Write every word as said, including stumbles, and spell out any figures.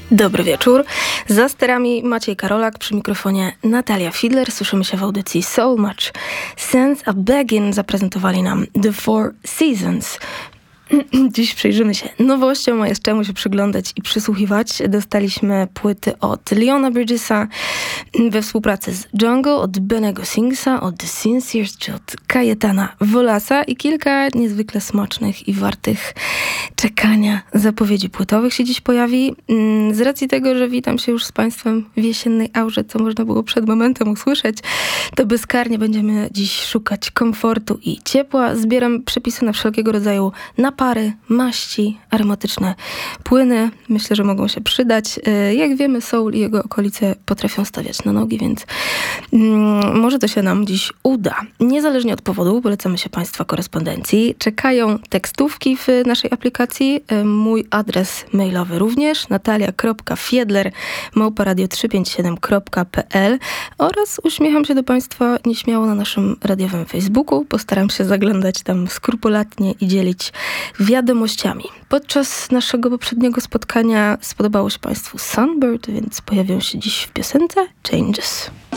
Dobry wieczór. Za sterami Maciej Karolak, przy mikrofonie Natalia Fiedler. Słyszymy się w audycji So Much Sense. A Begin zaprezentowali nam The Four Seasons. Dziś przyjrzymy się nowościom, a jest czemu się przyglądać i przysłuchiwać. Dostaliśmy płyty od Leona Bridgesa we współpracy z Jungle, od Benego Singsa, od The Sinceres czy od Kajetana Wolasa i kilka niezwykle smacznych i wartych czekania zapowiedzi płytowych się dziś pojawi. Z racji tego, że witam się już z Państwem w jesiennej aurze, co można było przed momentem usłyszeć, to bezkarnie będziemy dziś szukać komfortu i ciepła. Zbieram przepisy na wszelkiego rodzaju napary, maści, aromatyczne płyny. Myślę, że mogą się przydać. Jak wiemy, soul i jego okolice potrafią stawiać na nogi, więc mm, może to się nam dziś uda. Niezależnie od powodu, polecamy się Państwa korespondencji. Czekają tekstówki w naszej aplikacji. Mój adres mailowy również natalia kropka fiedler małpa radio trzysta pięćdziesiąt siedem kropka p l oraz uśmiecham się do Państwa nieśmiało na naszym radiowym Facebooku. Postaram się zaglądać tam skrupulatnie i dzielić wiadomościami. Podczas naszego poprzedniego spotkania spodobało się Państwu Sunbird, więc pojawią się dziś w piosence Changes.